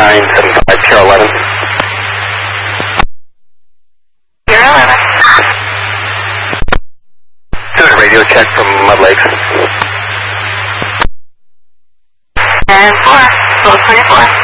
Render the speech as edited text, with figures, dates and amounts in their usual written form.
975 Pier 11. Pier 11. Doing a radio check from Mud Lakes. 10-4, 1224.